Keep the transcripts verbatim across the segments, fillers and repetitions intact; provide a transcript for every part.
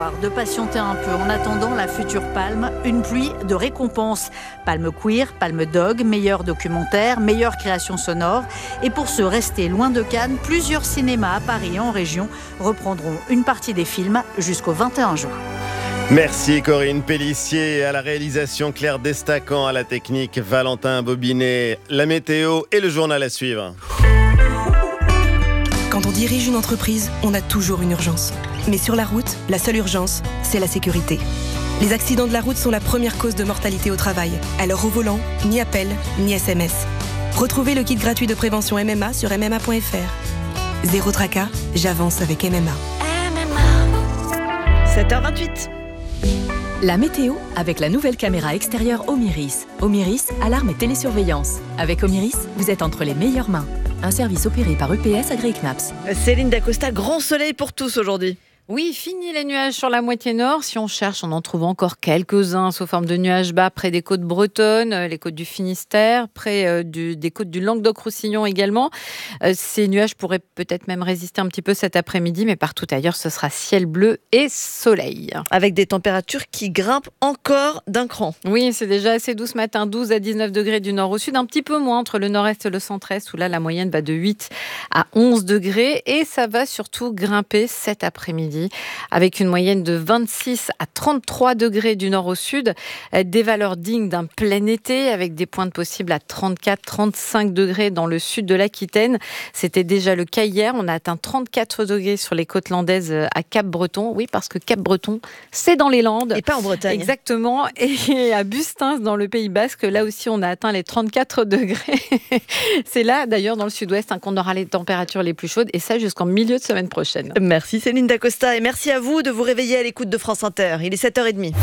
De patienter un peu en attendant la future palme, une pluie de récompenses. Palme queer, palme dog, meilleur documentaire, meilleure création sonore. Et pour se rester loin de Cannes, plusieurs cinémas à Paris et en région reprendront une partie des films jusqu'au vingt et un juin. Merci Corinne Pellissier, à la réalisation Claire Destacan, à la technique Valentin Bobinet, la météo et le journal à suivre. Quand on dirige une entreprise, on a toujours une urgence. Mais sur la route, la seule urgence, c'est la sécurité. Les accidents de la route sont la première cause de mortalité au travail. Alors au volant, ni appel, ni S M S. Retrouvez le kit gratuit de prévention M M A sur m m a point f r. Zéro tracas, j'avance avec M M A. sept heures vingt-huit. La météo avec la nouvelle caméra extérieure Omiris. Omiris, alarme et télésurveillance. Avec Omiris, vous êtes entre les meilleures mains. Un service opéré par U P S AgriKnaps. Céline Dacosta, grand soleil pour tous aujourd'hui. Oui, fini les nuages sur la moitié nord. Si on cherche, on en trouve encore quelques-uns sous forme de nuages bas près des côtes bretonnes, les côtes du Finistère, près euh, du, des côtes du Languedoc-Roussillon également. Euh, ces nuages pourraient peut-être même résister un petit peu cet après-midi, mais partout ailleurs, ce sera ciel bleu et soleil. Avec des températures qui grimpent encore d'un cran. Oui, c'est déjà assez doux ce matin, douze à dix-neuf degrés du nord au sud, un petit peu moins entre le nord-est et le centre-est, où là, la moyenne va de huit à onze degrés. Et ça va surtout grimper cet après-midi, avec une moyenne de vingt-six à trente-trois degrés du nord au sud, des valeurs dignes d'un plein été, avec des pointes possibles à trente-quatre à trente-cinq degrés dans le sud de l'Aquitaine. C'était déjà le cas hier, on a atteint trente-quatre degrés sur les côtes landaises à Cap-Breton. Oui, parce que Cap-Breton, c'est dans les Landes. Et pas en Bretagne. Exactement, et à Bustins, dans le Pays Basque, là aussi on a atteint les trente-quatre degrés. C'est là, d'ailleurs, dans le sud-ouest, hein, qu'on aura les températures les plus chaudes, et ça jusqu'en milieu de semaine prochaine. Merci Céline Dacosta. Et merci à vous de vous réveiller à l'écoute de France Inter. Il est sept heures trente.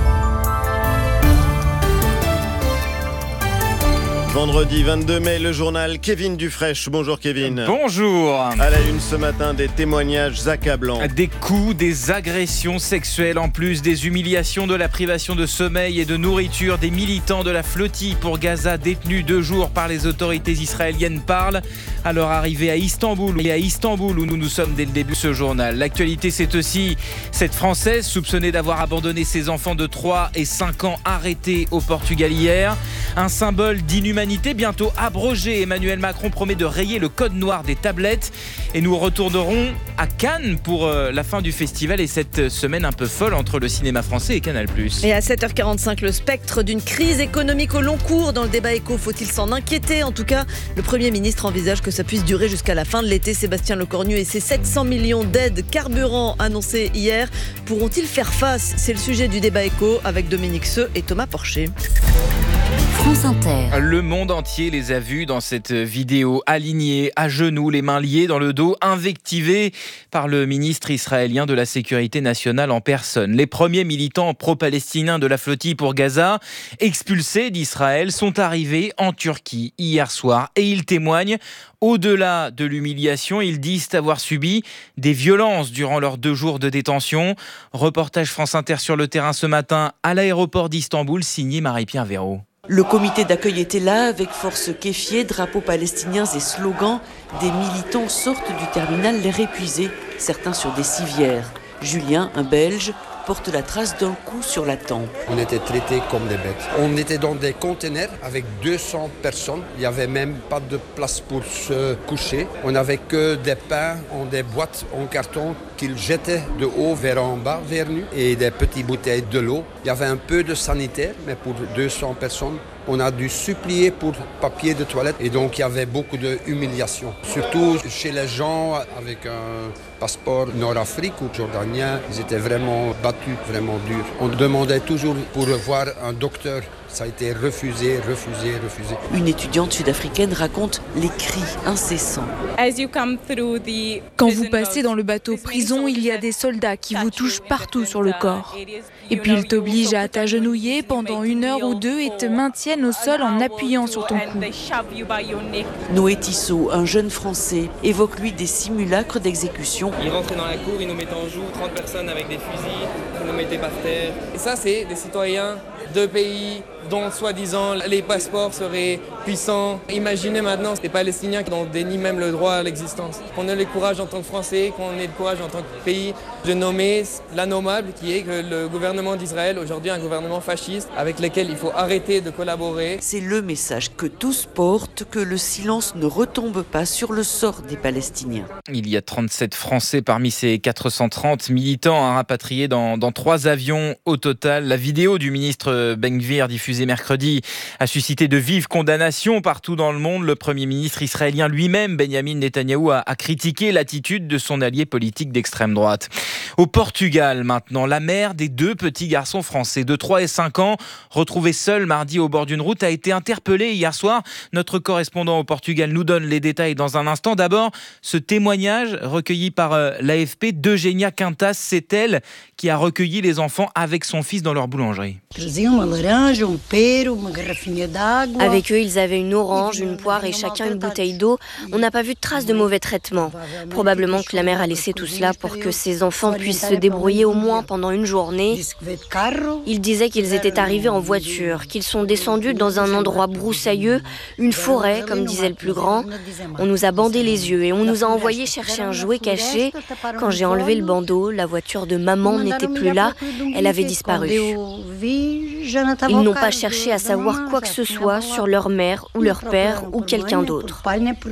Vendredi vingt-deux mai, le journal Kevin Dufresne. Bonjour Kevin. Bonjour. À la une ce matin, des témoignages accablants. Des coups, des agressions sexuelles, en plus des humiliations, de la privation de sommeil et de nourriture. Des militants de la flottille pour Gaza détenus deux jours par les autorités israéliennes parlent à leur arrivée à Istanbul. Et à Istanbul où nous nous sommes dès le début de ce journal. L'actualité, c'est aussi cette Française soupçonnée d'avoir abandonné ses enfants de trois et cinq ans arrêtés au Portugal hier. Un symbole d'inhumanité bientôt abrogé. Emmanuel Macron promet de rayer le code noir des tablettes. Et nous retournerons à Cannes pour euh, la fin du festival et cette semaine un peu folle entre le cinéma français et Canal plus. Et à sept heures quarante-cinq, le spectre d'une crise économique au long cours dans le débat éco. Faut-il s'en inquiéter ? En tout cas, le Premier ministre envisage que ça puisse durer jusqu'à la fin de l'été. Sébastien Lecornu et ses sept cents millions d'aides carburant annoncées hier pourront-ils faire face ? C'est le sujet du débat éco avec Dominique Seux et Thomas Porcher. France Inter. Le monde entier les a vus dans cette vidéo, alignés, à genoux, les mains liées dans le dos, invectivés par le ministre israélien de la Sécurité nationale en personne. Les premiers militants pro-palestiniens de la flottille pour Gaza, expulsés d'Israël, sont arrivés en Turquie hier soir et ils témoignent. Au-delà de l'humiliation, ils disent avoir subi des violences durant leurs deux jours de détention. Reportage France Inter sur le terrain ce matin à l'aéroport d'Istanbul, signé Marie-Pierre Véraud. Le comité d'accueil était là avec force kéfier, drapeaux palestiniens et slogans. Des militants sortent du terminal l'air épuisé, certains sur des civières. Julien, un Belge, porte la trace d'un coup sur la tempe. On était traités comme des bêtes. On était dans des containers avec deux cents personnes. Il n'y avait même pas de place pour se coucher. On n'avait que des pains en des boîtes en carton qu'ils jetaient de haut vers en bas, vers nous, et des petites bouteilles de l'eau. Il y avait un peu de sanitaire, mais pour deux cents personnes, on a dû supplier pour papier de toilette. Et donc, il y avait beaucoup d'humiliation. Surtout chez les gens avec un passeport nord-afrique ou jordanien, ils étaient vraiment battus, vraiment durs. On demandait toujours pour voir un docteur. Ça a été refusé, refusé, refusé. Une étudiante sud-africaine raconte les cris incessants. Quand vous passez dans le bateau prison, il y a des soldats qui vous touchent partout sur le corps. Et puis ils t'obligent à t'agenouiller pendant une heure ou deux et te maintiennent au sol en appuyant sur ton cou. Noé Tissot, un jeune Français, évoque lui des simulacres d'exécution. Ils rentraient dans la cour, ils nous mettaient en joue, trente personnes avec des fusils, ils nous mettaient par terre. Et ça, c'est des citoyens de pays dont soi-disant les passeports seraient puissants. Imaginez maintenant ces Palestiniens qui dénient même le droit à l'existence. Qu'on ait le courage en tant que Français, qu'on ait le courage en tant que pays Je nommais la nommable qui est que le gouvernement d'Israël, aujourd'hui un gouvernement fasciste avec lequel il faut arrêter de collaborer. C'est le message que tous portent, que le silence ne retombe pas sur le sort des Palestiniens. Il y a trente-sept Français parmi ces quatre cent trente militants à rapatrier dans, dans trois avions au total. La vidéo du ministre Ben Gvir diffusée mercredi a suscité de vives condamnations partout dans le monde. Le Premier ministre israélien lui-même, Benjamin Netanyahou, a, a critiqué l'attitude de son allié politique d'extrême droite. Au Portugal maintenant, la mère des deux petits garçons français de trois et cinq ans, retrouvés seuls mardi au bord d'une route, a été interpellée hier soir. Notre correspondant au Portugal nous donne les détails dans un instant. D'abord, ce témoignage recueilli par euh, l'A F P d'Eugénia Quintas, c'est elle qui a recueilli les enfants avec son fils dans leur boulangerie. Avec eux, ils avaient une orange, une poire et chacun une bouteille d'eau. On n'a pas vu de traces de mauvais traitements. Probablement que la mère a laissé tout cela pour que ses enfants puissent se débrouiller au moins pendant une journée. Ils disaient qu'ils étaient arrivés en voiture, qu'ils sont descendus dans un endroit broussailleux, une forêt, comme disait le plus grand. On nous a bandé les yeux et on nous a envoyé chercher un jouet caché. Quand j'ai enlevé le bandeau, la voiture de maman n'était plus là, elle avait disparu. Ils n'ont pas cherché à savoir quoi que ce soit sur leur mère ou leur père ou quelqu'un d'autre.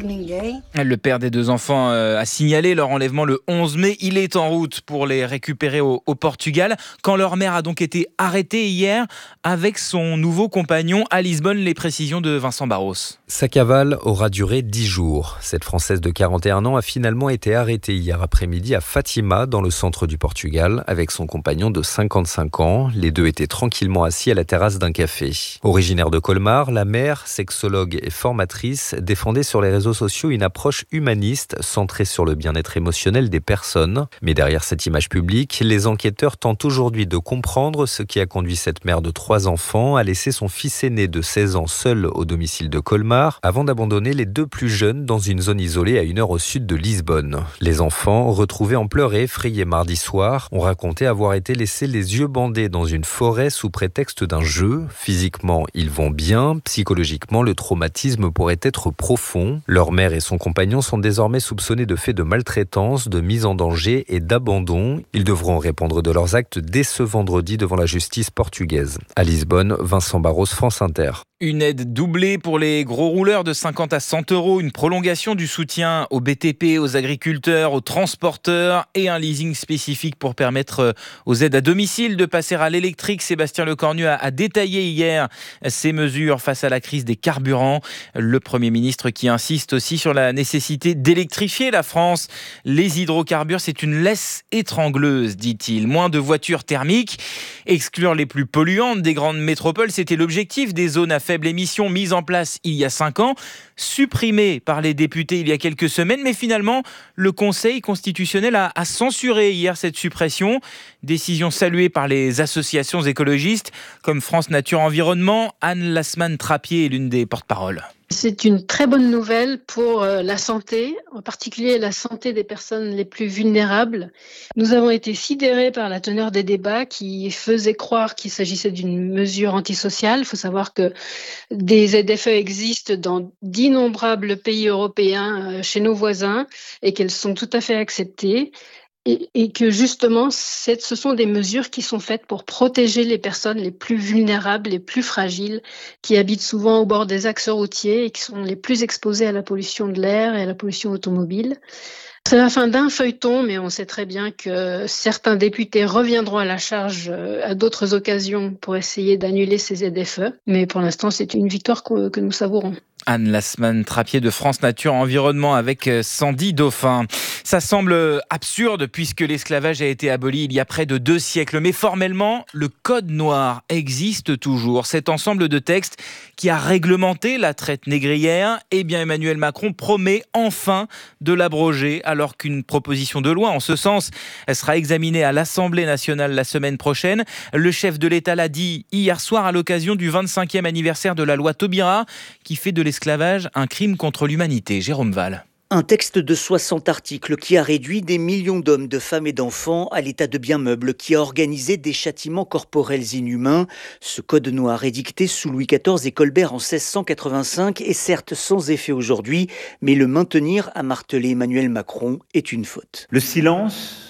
Le père des deux enfants a signalé leur enlèvement le onze mai. Il est en route pour les récupérer au, au Portugal. Quand leur mère a donc été arrêtée hier avec son nouveau compagnon à Lisbonne, les précisions de Vincent Barros. Sa cavale aura duré dix jours. Cette Française de quarante et un ans a finalement été arrêtée hier après-midi à Fatima, dans le centre du Portugal, avec son compagnon de cinquante-cinq ans. Les deux étaient tranquillement assis à la terrasse d'un café. Originaire de Colmar, la mère, sexologue et formatrice, défendait sur les réseaux sociaux une approche humaniste centrée sur le bien-être émotionnel des personnes. Mais derrière cette image publique, les enquêteurs tentent aujourd'hui de comprendre ce qui a conduit cette mère de trois enfants à laisser son fils aîné de seize ans seul au domicile de Colmar, avant d'abandonner les deux plus jeunes dans une zone isolée à une heure au sud de Lisbonne. Les enfants, retrouvés en pleurs et effrayés mardi soir, ont raconté avoir été laissés les yeux bandés dans une forêt sous prétexte d'un jeu. Physiquement, ils vont bien. Psychologiquement, le traumatisme pourrait être profond. Leur mère et son compagnon sont désormais soupçonnés de faits de maltraitance, de mise en danger et d'abandon. Ils devront répondre de leurs actes dès ce vendredi devant la justice portugaise. À Lisbonne, Vincent Barros, France Inter. Une aide doublée pour les gros rouleurs de cinquante à cent euros, une prolongation du soutien aux B T P, aux agriculteurs, aux transporteurs et un leasing spécifique pour permettre aux aides à domicile de passer à l'électrique. Sébastien Lecornu a, a détaillé hier ces mesures face à la crise des carburants. Le Premier ministre qui insiste aussi sur la nécessité d'électrifier la France. Les hydrocarbures, c'est une laisse étrangleuse, dit-il. Moins de voitures thermiques, exclure les plus polluantes des grandes métropoles, c'était l'objectif des zones à faible émission mise en place il y a cinq ans, supprimée par les députés il y a quelques semaines, mais finalement, le Conseil constitutionnel a, a censuré hier cette suppression. Décision saluée par les associations écologistes comme France Nature Environnement. Anne Lasman-Trappier est l'une des porte-paroles. C'est une très bonne nouvelle pour la santé, en particulier la santé des personnes les plus vulnérables. Nous avons été sidérés par la teneur des débats qui faisaient croire qu'il s'agissait d'une mesure antisociale. Il faut savoir que des Z F E existent dans d'innombrables pays européens chez nos voisins et qu'elles sont tout à fait acceptées. Et, et que justement, c'est, ce sont des mesures qui sont faites pour protéger les personnes les plus vulnérables, les plus fragiles, qui habitent souvent au bord des axes routiers et qui sont les plus exposées à la pollution de l'air et à la pollution automobile. C'est la fin d'un feuilleton, mais on sait très bien que certains députés reviendront à la charge à d'autres occasions pour essayer d'annuler ces Z F E. Mais pour l'instant, c'est une victoire que, que nous savourons. Anne Lasman-Trappier de France Nature Environnement avec Sandy Dauphin. Ça semble absurde puisque l'esclavage a été aboli il y a près de deux siècles. Mais formellement, le Code noir existe toujours. Cet ensemble de textes qui a réglementé la traite négrière, eh bien Emmanuel Macron promet enfin de l'abroger alors qu'une proposition de loi en ce sens elle sera examinée à l'Assemblée nationale la semaine prochaine. Le chef de l'État l'a dit hier soir à l'occasion du vingt-cinquième anniversaire de la loi Taubira qui fait de l'esclavage un crime contre l'humanité. Jérôme Val. Un texte de soixante articles qui a réduit des millions d'hommes, de femmes et d'enfants à l'état de biens meubles, qui a organisé des châtiments corporels inhumains. Ce code noir édicté sous Louis quatorze et Colbert en seize cent quatre-vingt-cinq est certes sans effet aujourd'hui, mais le maintenir, a martelé Emmanuel Macron, est une faute. Le silence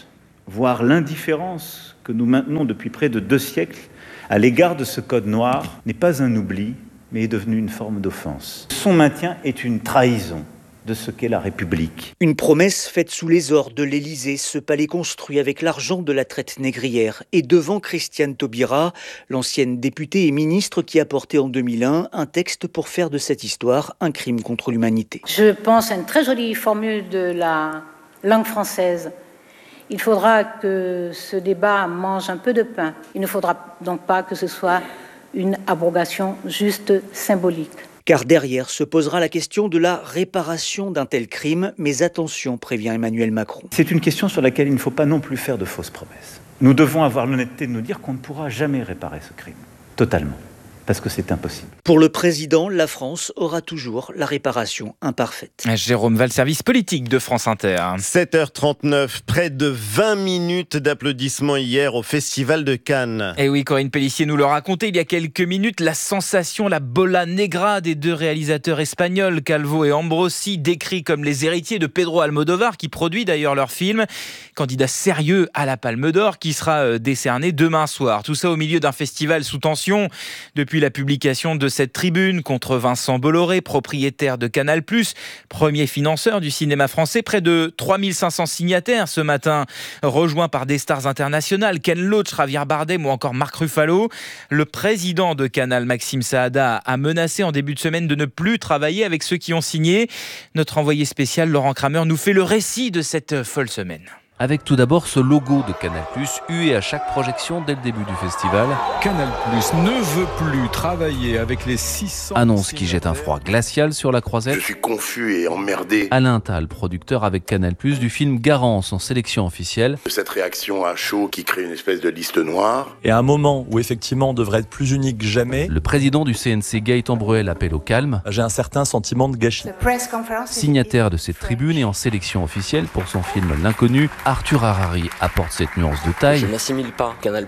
voire l'indifférence que nous maintenons depuis près de deux siècles à l'égard de ce code noir n'est pas un oubli, mais est devenu une forme d'offense. Son maintien est une trahison de ce qu'est la République. Une promesse faite sous les ors de l'Élysée, ce palais construit avec l'argent de la traite négrière. Et devant Christiane Taubira, l'ancienne députée et ministre qui a porté en deux mille un un texte pour faire de cette histoire un crime contre l'humanité. Je pense à une très jolie formule de la langue française. Il faudra que ce débat mange un peu de pain. Il ne faudra donc pas que ce soit une abrogation juste symbolique. Car derrière se posera la question de la réparation d'un tel crime. Mais attention, prévient Emmanuel Macron. C'est une question sur laquelle il ne faut pas non plus faire de fausses promesses. Nous devons avoir l'honnêteté de nous dire qu'on ne pourra jamais réparer ce crime, totalement. Parce que c'est impossible. Pour le président, la France aura toujours la réparation imparfaite. Jérôme Val, service politique de France Inter. sept heures trente-neuf, près de vingt minutes d'applaudissements hier au Festival de Cannes. Et oui, Corinne Pellissier nous le racontait il y a quelques minutes, la sensation, la bola negra des deux réalisateurs espagnols, Calvo et Ambrosi, décrits comme les héritiers de Pedro Almodóvar, qui produit d'ailleurs leur film, candidat sérieux à la Palme d'Or, qui sera décerné demain soir. Tout ça au milieu d'un festival sous tension. Depuis la publication de cette tribune contre Vincent Bolloré, propriétaire de Canal+, premier financeur du cinéma français, près de trois mille cinq cents signataires ce matin, rejoints par des stars internationales, Ken Loach, Javier Bardem ou encore Marc Ruffalo. Le président de Canal, Maxime Saada, a menacé en début de semaine de ne plus travailler avec ceux qui ont signé. Notre envoyé spécial, Laurent Kramer, nous fait le récit de cette folle semaine. Avec tout d'abord ce logo de Canal+, hué à chaque projection dès le début du festival. Canal+ ne veut plus travailler avec les six cents... Annonce qui jette un froid glacial sur la croisette. Je suis confus et emmerdé. Alain Tal, producteur avec Canal+, du film Garance en sélection officielle. Cette réaction à chaud qui crée une espèce de liste noire. Et à un moment où effectivement on devrait être plus unique que jamais. Le président du C N C, Gaëtan Bruel, appelle au calme. J'ai un certain sentiment de gâchis. Signataire de cette tribune et en sélection officielle pour son film L'Inconnu, Arthur Harari apporte cette nuance de taille. Je n'assimile pas Canal+,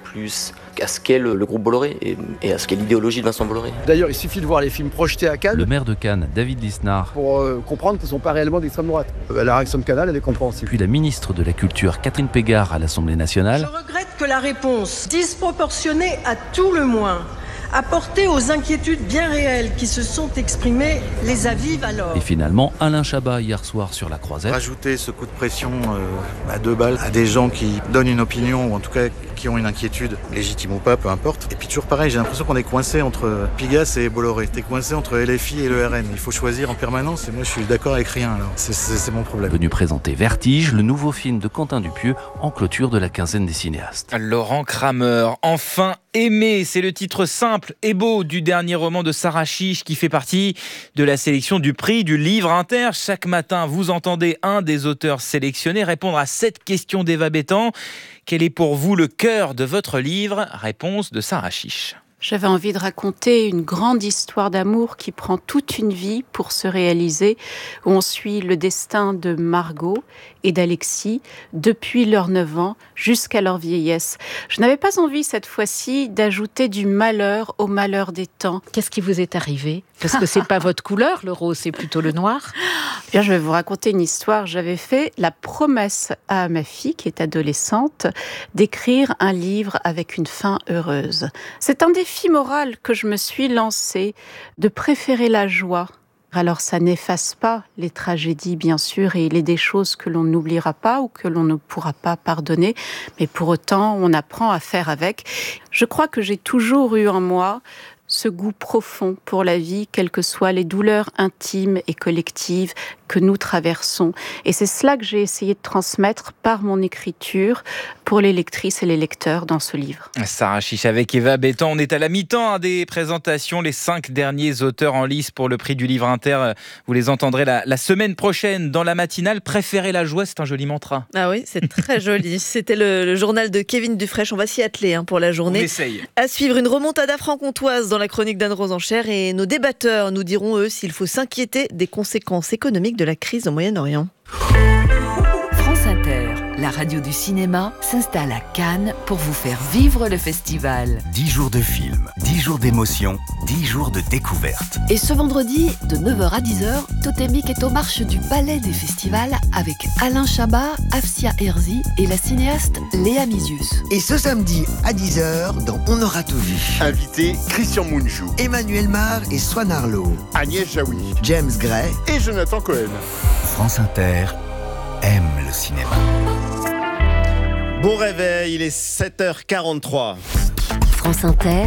à ce qu'est le, le groupe Bolloré et, et à ce qu'est l'idéologie de Vincent Bolloré. D'ailleurs, il suffit de voir les films projetés à Cannes. Le maire de Cannes, David Lisnard. Pour euh, comprendre qu'ils ne sont pas réellement d'extrême droite. La réaction de Canal, elle est compréhensible. Puis la ministre de la Culture, Catherine Pégard, à l'Assemblée nationale. Je regrette que la réponse, disproportionnée à tout le moins, apporter aux inquiétudes bien réelles qui se sont exprimées, les avive alors. Et finalement, Alain Chabat hier soir sur la croisette. Rajouter ce coup de pression euh, à deux balles à des gens qui donnent une opinion ou en tout cas qui ont une inquiétude, légitime ou pas, peu importe. Et puis toujours pareil, j'ai l'impression qu'on est coincé entre Pigasse et Bolloré. T'es coincé entre L F I et le R N. Il faut choisir en permanence et moi je suis d'accord avec rien alors. C'est, c'est, c'est mon problème. Venu présenter Vertige, le nouveau film de Quentin Dupieux en clôture de la quinzaine des cinéastes. Laurent Kramer, enfin aimé, c'est le titre simple et beau du dernier roman de Sarah Chiche qui fait partie de la sélection du prix du livre Inter. Chaque matin, vous entendez un des auteurs sélectionnés répondre à cette question d'Eva Bétan. Quel est pour vous le cœur de votre livre ? Réponse de Sarah Chiche. J'avais envie de raconter une grande histoire d'amour qui prend toute une vie pour se réaliser, où on suit le destin de Margot et d'Alexis depuis leurs neuf ans jusqu'à leur vieillesse. Je n'avais pas envie cette fois-ci d'ajouter du malheur au malheur des temps. Qu'est-ce qui vous est arrivé ? Parce que c'est pas votre couleur, le rose, c'est plutôt le noir. Bien, je vais vous raconter une histoire. J'avais fait la promesse à ma fille, qui est adolescente, d'écrire un livre avec une fin heureuse. C'est un défi moral que je me suis lancé, de préférer la joie. Alors ça n'efface pas les tragédies, bien sûr, et il est des choses que l'on n'oubliera pas ou que l'on ne pourra pas pardonner, mais pour autant, on apprend à faire avec. Je crois que j'ai toujours eu en moi ce goût profond pour la vie, quelles que soient les douleurs intimes et collectives que nous traversons. Et c'est cela que j'ai essayé de transmettre par mon écriture pour les lectrices et les lecteurs dans ce livre. Sarah Chiche avec Eva Bétan. On est à la mi-temps hein, des présentations. Les cinq derniers auteurs en lice pour le prix du livre Inter, vous les entendrez la, la semaine prochaine dans la matinale. Préférez la joie, c'est un joli mantra. Ah oui, c'est très joli. C'était le, le journal de Kevin Dufresne. On va s'y atteler hein, pour la journée. On essaye. À suivre une remontada franc-comtoise dans la chronique d'Anne Rosenchère et nos débatteurs nous diront, eux, s'il faut s'inquiéter des conséquences économiques de la crise au Moyen-Orient. France Inter, la radio du cinéma, s'installe à Cannes pour vous faire vivre le festival. dix jours de films, dix jours d'émotion, dix jours de découverte. Et ce vendredi, de neuf heures à dix heures, Totémique est aux marches du Palais des Festivals avec Alain Chabat, Afsia Herzi et la cinéaste Léa Misius. Et ce samedi à dix heures, dans On aura tout vu. Invité Christian Mungiu, Emmanuel Mar et Swan Arlo. Agnès Jaoui, James Gray et Jonathan Cohen. France Inter aime le cinéma. Bon réveil, il est sept heures quarante-trois. France Inter,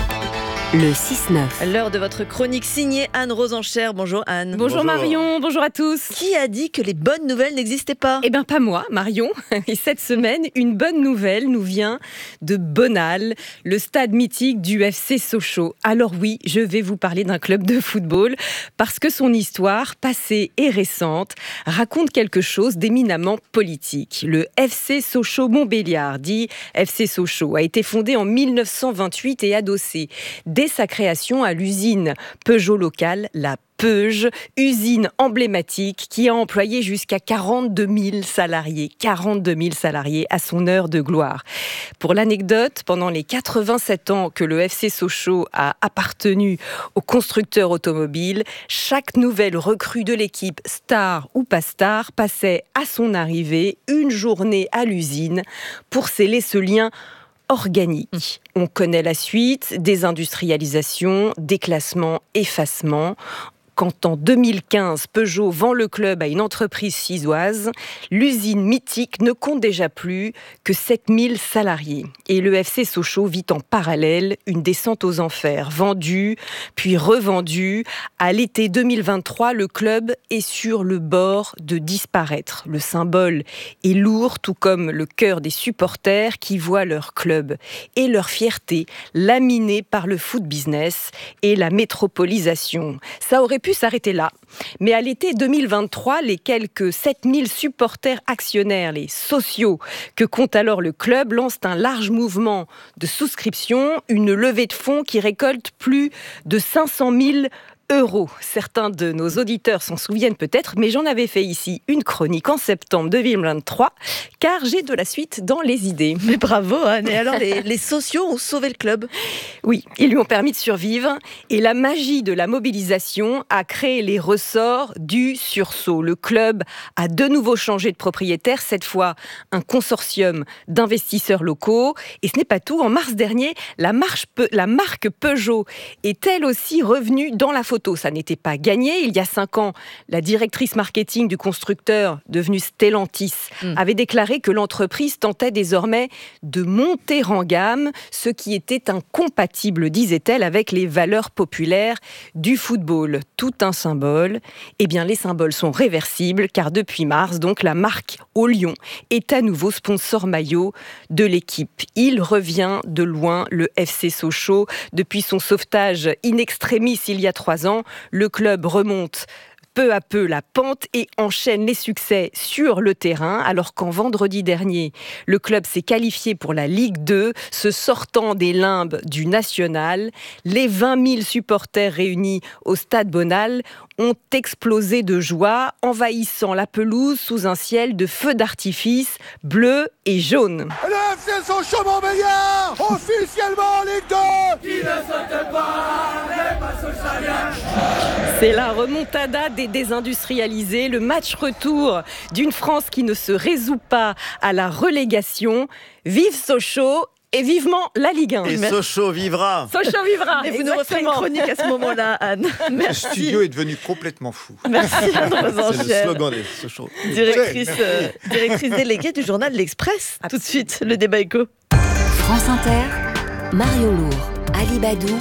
le six neuf. L'heure de votre chronique signée Anne Rosencher. Bonjour Anne. Bonjour, bonjour Marion, bonjour à tous. Qui a dit que les bonnes nouvelles n'existaient pas ? Eh bien pas moi, Marion. Et cette semaine, une bonne nouvelle nous vient de Bonal, le stade mythique du F C Sochaux. Alors oui, je vais vous parler d'un club de football parce que son histoire, passée et récente, raconte quelque chose d'éminemment politique. Le F C Sochaux-Montbéliard, dit F C Sochaux, a été fondé en mille neuf cent vingt-huit et adossé dès sa création à l'usine Peugeot locale, la Peuge, usine emblématique qui a employé jusqu'à quarante-deux mille salariés. quarante-deux mille salariés à son heure de gloire. Pour l'anecdote, pendant les quatre-vingt-sept ans que le F C Sochaux a appartenu au constructeur automobile, chaque nouvelle recrue de l'équipe, star ou pas star, passait à son arrivée une journée à l'usine pour sceller ce lien organique. On connaît la suite, désindustrialisation, déclassement, effacement. Quand en deux mille quinze, Peugeot vend le club à une entreprise cisoise, l'usine mythique ne compte déjà plus que sept mille salariés. Et le F C Sochaux vit en parallèle une descente aux enfers. Vendu, puis revendu. À l'été deux mille vingt-trois, le club est sur le bord de disparaître. Le symbole est lourd, tout comme le cœur des supporters qui voient leur club et leur fierté laminée par le foot business et la métropolisation. Ça aurait pu s'arrêter là. Mais à l'été deux mille vingt-trois, les quelques sept mille supporters actionnaires, les sociaux, que compte alors le club, lancent un large mouvement de souscription, une levée de fonds qui récolte plus de cinq cent mille euros. Certains de nos auditeurs s'en souviennent peut-être, mais j'en avais fait ici une chronique en septembre deux mille vingt-trois, car j'ai de la suite dans les idées. Mais bravo Anne. Et alors les, les sociaux ont sauvé le club ? Oui, ils lui ont permis de survivre et la magie de la mobilisation a créé les ressorts du sursaut. Le club a de nouveau changé de propriétaire, cette fois un consortium d'investisseurs locaux. Et ce n'est pas tout, en mars dernier, la, marche, la marque Peugeot est elle aussi revenue dans la photo. Ça n'était pas gagné. Il y a cinq ans, la directrice marketing du constructeur, devenue Stellantis, mmh. avait déclaré que l'entreprise tentait désormais de monter en gamme, ce qui était incompatible, disait-elle, avec les valeurs populaires du football. Tout un symbole. Eh bien, les symboles sont réversibles, car depuis mars, donc, la marque au Lion est à nouveau sponsor maillot de l'équipe. Il revient de loin, le F C Sochaux. Depuis son sauvetage in extremis il y a trois ans, le club remonte peu à peu la pente et enchaîne les succès sur le terrain, alors qu'en vendredi dernier, le club s'est qualifié pour la Ligue deux, se sortant des limbes du national. Les vingt mille supporters réunis au stade Bonal ont explosé de joie, envahissant la pelouse sous un ciel de feux d'artifice bleu et jaune. Le F C Sochaux-Montbéliard, officiellement en Ligue deux. Qui ne saute pas, n'est pas socialien. C'est la remontada des désindustrialisés, le match retour d'une France qui ne se résout pas à la relégation. Vive Sochaux! Et vivement la Ligue un. Et Merci. Sochaux vivra. Sochaux vivra. Et vous nous referez une chronique à ce moment-là, Anne. Merci. Le studio est devenu complètement fou. Merci Anne Rosencher. C'est le slogan des Sochaux. Directrice, euh, directrice déléguée du journal L'Express. Tout de suite, le débat éco. France Inter, Marion Lourd, Ali Badou,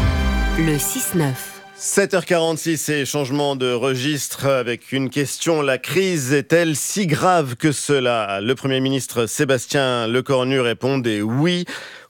le six neuf. sept heures quarante-six et changement de registre avec une question. La crise est-elle si grave que cela ? Le Premier ministre Sébastien Lecornu répondait oui.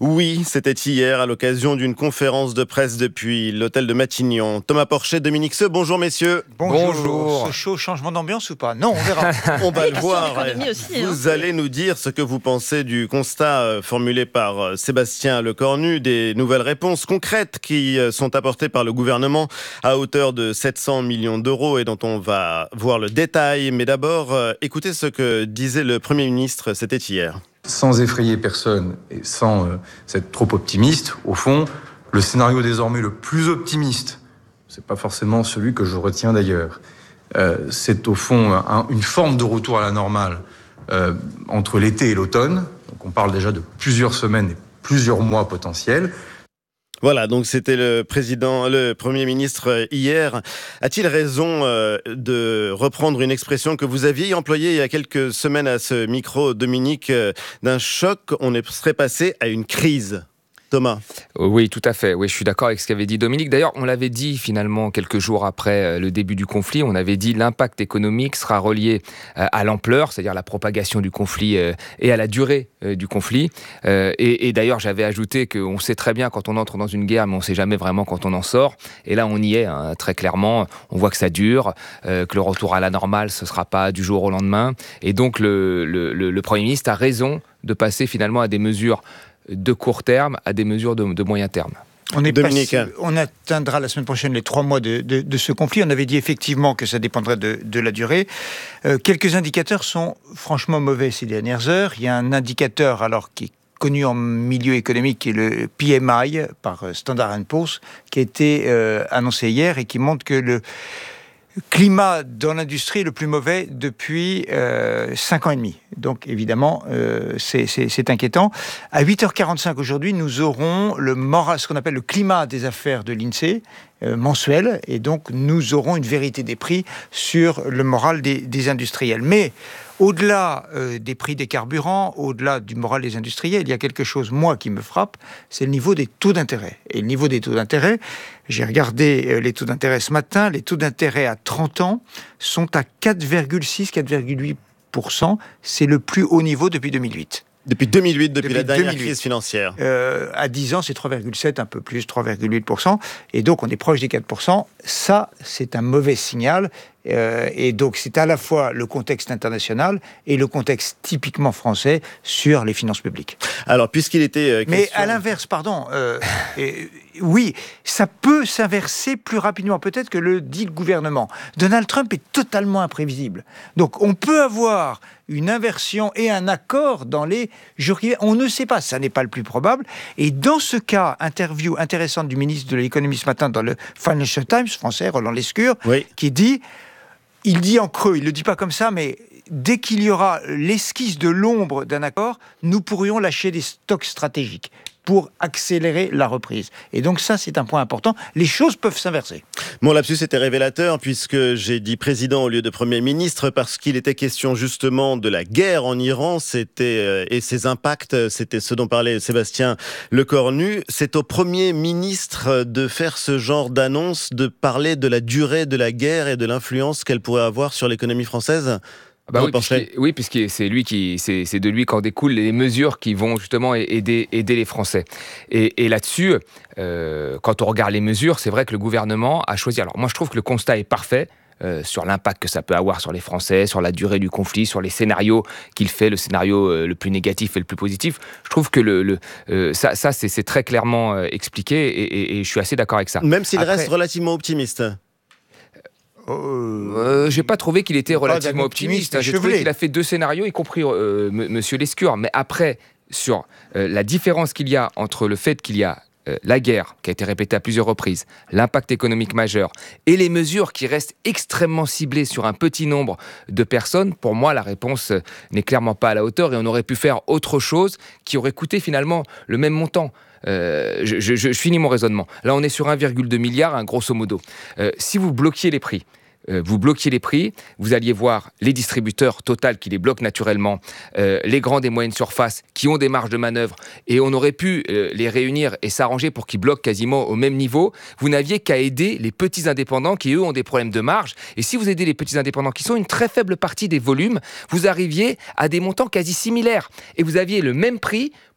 Oui, c'était hier à l'occasion d'une conférence de presse depuis l'hôtel de Matignon. Thomas Porcher, Dominique Seux, bonjour messieurs. Bonjour. bonjour. Ce chaud changement d'ambiance ou pas? Non, on verra. On va le voir. Aussi, vous hein. allez nous dire ce que vous pensez du constat formulé par Sébastien Lecornu, des nouvelles réponses concrètes qui sont apportées par le gouvernement à hauteur de sept cents millions d'euros et dont on va voir le détail. Mais d'abord, écoutez ce que disait le Premier ministre, c'était hier. Sans effrayer personne et sans euh, être trop optimiste, au fond, le scénario désormais le plus optimiste, c'est pas forcément celui que je retiens d'ailleurs. Euh, c'est au fond un, une forme de retour à la normale euh, entre l'été et l'automne. Donc on parle déjà de plusieurs semaines et plusieurs mois potentiels. Voilà, donc c'était le président, le Premier ministre hier. A-t-il raison euh, de reprendre une expression que vous aviez employée il y a quelques semaines à ce micro, Dominique, euh, d'un choc, on serait passé à une crise ? Thomas. Oui, tout à fait. Oui, je suis d'accord avec ce qu'avait dit Dominique. D'ailleurs, on l'avait dit finalement quelques jours après le début du conflit. On avait dit l'impact économique sera relié à l'ampleur, c'est-à-dire la propagation du conflit et à la durée du conflit. Et, et d'ailleurs, j'avais ajouté qu'on sait très bien quand on entre dans une guerre, mais on ne sait jamais vraiment quand on en sort. Et là, on y est, hein, très clairement. On voit que ça dure, euh, que le retour à la normale, ce ne sera pas du jour au lendemain. Et donc, le, le, le, le Premier ministre a raison de passer finalement à des mesures de court terme à des mesures de, de moyen terme. On, est passé, on atteindra la semaine prochaine les trois mois de, de, de ce conflit. On avait dit effectivement que ça dépendrait de, de la durée. Euh, quelques indicateurs sont franchement mauvais ces dernières heures. Il y a un indicateur alors qui est connu en milieu économique, qui est le P M I par Standard and Poor's, qui a été euh, annoncé hier et qui montre que le climat dans l'industrie est le plus mauvais depuis euh, cinq ans et demi. Donc évidemment, euh, c'est, c'est, c'est inquiétant. À huit heures quarante-cinq aujourd'hui, nous aurons le moral, ce qu'on appelle le climat des affaires de l'INSEE, euh, mensuel, et donc nous aurons une vérité des prix sur le moral des, des industriels. Mais au-delà euh, des prix des carburants, au-delà du moral des industriels, il y a quelque chose, moi, qui me frappe, c'est le niveau des taux d'intérêt. Et le niveau des taux d'intérêt, j'ai regardé euh, les taux d'intérêt ce matin, les taux d'intérêt à trente ans sont à quatre virgule six, quatre virgule huit pour cent. C'est le plus haut niveau depuis deux mille huit. Depuis deux mille huit, depuis, depuis la dernière deux mille huit. Crise financière. Euh, à dix ans, c'est trois virgule sept, un peu plus, trois virgule huit pour cent. Et donc, on est proche des quatre pour cent. Ça, c'est un mauvais signal. Euh, et donc, c'est à la fois le contexte international et le contexte typiquement français sur les finances publiques. Alors, puisqu'il était euh, question... Mais à l'inverse, pardon, euh, et, oui, ça peut s'inverser plus rapidement, peut-être que le dit le gouvernement. Donald Trump est totalement imprévisible. Donc, on peut avoir une inversion et un accord dans les jours qui viennent. On ne sait pas, ça n'est pas le plus probable. Et dans ce cas, interview intéressante du ministre de l'économie ce matin dans le Financial Times français, Roland Lescure, oui. qui dit... Il dit en creux, il ne le dit pas comme ça, mais dès qu'il y aura l'esquisse de l'ombre d'un accord, nous pourrions lâcher des stocks stratégiques pour accélérer la reprise. Et donc ça, c'est un point important. Les choses peuvent s'inverser. Mon lapsus était révélateur puisque j'ai dit président au lieu de Premier ministre parce qu'il était question justement de la guerre en Iran c'était, euh, et ses impacts. C'était ce dont parlait Sébastien Lecornu. C'est au Premier ministre de faire ce genre d'annonce, de parler de la durée de la guerre et de l'influence qu'elle pourrait avoir sur l'économie française. Bah oui, puisqu'il, oui, puisque c'est lui qui, c'est, c'est de lui qu'en découlent les mesures qui vont justement aider, aider les Français. Et, et là-dessus, euh, quand on regarde les mesures, c'est vrai que le gouvernement a choisi. Alors moi, je trouve que le constat est parfait. Euh, sur l'impact que ça peut avoir sur les Français, sur la durée du conflit, sur les scénarios qu'il fait, le scénario euh, le plus négatif et le plus positif. Je trouve que le, le, euh, ça, ça c'est, c'est très clairement euh, expliqué et, et, et je suis assez d'accord avec ça. Même s'il Après, reste relativement optimiste. Euh, j'ai pas trouvé qu'il était relativement optimiste. J'ai trouvé qu'il a fait deux scénarios, y compris euh, M. Monsieur Lescure. Mais après, sur euh, la différence qu'il y a entre le fait qu'il y a euh, la guerre, qui a été répétée à plusieurs reprises, l'impact économique majeur, et les mesures qui restent extrêmement ciblées sur un petit nombre de personnes, pour moi, la réponse n'est clairement pas à la hauteur et on aurait pu faire autre chose qui aurait coûté finalement le même montant. Euh, je, je, je finis mon raisonnement. Là, on est sur un virgule deux milliard, hein, grosso modo. Euh, si vous bloquiez les prix, euh, vous bloquiez les prix, vous alliez voir les distributeurs Total qui les bloquent naturellement, euh, les grandes et moyennes surfaces qui ont des marges de manœuvre, et on aurait pu euh, les réunir et s'arranger pour qu'ils bloquent quasiment au même niveau. Vous n'aviez qu'à aider les petits indépendants qui, eux, ont des problèmes de marge. Et si vous aidez les petits indépendants qui sont une très faible partie des volumes, vous arriviez à des montants quasi similaires. Et vous aviez le même prix